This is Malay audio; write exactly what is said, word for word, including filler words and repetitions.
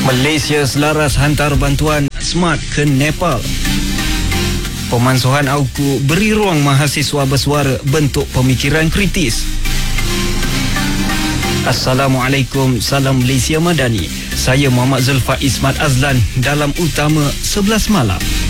Malaysia selaras hantar bantuan smart ke Nepal. Pemansuhan AUKU beri ruang mahasiswa bersuara bentuk pemikiran kritis. Assalamualaikum, salam Malaysia Madani. Saya Muhammad Zulfa Ismat Azlan dalam Utama sebelas Malam.